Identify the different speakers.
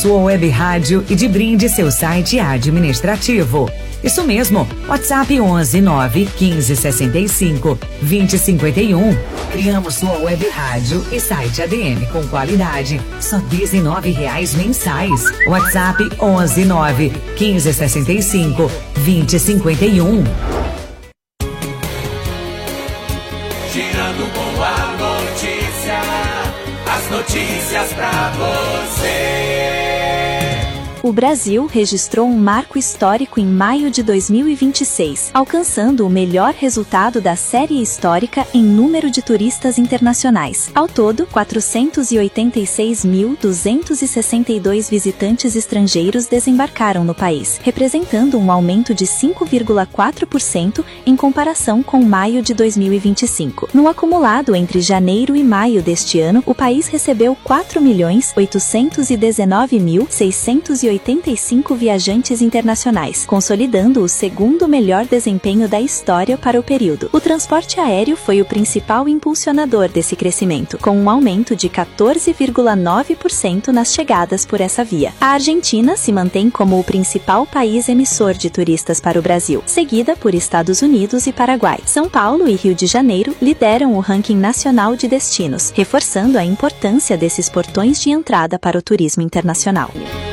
Speaker 1: sua web rádio e de brinde seu site administrativo. Isso mesmo, WhatsApp 11 9 15 65 20 51. Criamos sua web rádio e site ADM com qualidade, só R$19 mensais. WhatsApp 11 9 15 65 20 51.
Speaker 2: Girando com a notícia, as notícias pra você.
Speaker 3: O Brasil registrou um marco histórico em maio de 2026, alcançando o melhor resultado da série histórica em número de turistas internacionais. Ao todo, 486.262 visitantes estrangeiros desembarcaram no país, representando um aumento de 5,4% em comparação com maio de 2025. No acumulado entre janeiro e maio deste ano, o país recebeu 4.819.685 viajantes internacionais, consolidando o segundo melhor desempenho da história para o período. O transporte aéreo foi o principal impulsionador desse crescimento, com um aumento de 14,9% nas chegadas por essa via. A Argentina se mantém como o principal país emissor de turistas para o Brasil, seguida por Estados Unidos e Paraguai. São Paulo e Rio de Janeiro lideram o ranking nacional de destinos, reforçando a importância desses portões de entrada para o turismo internacional.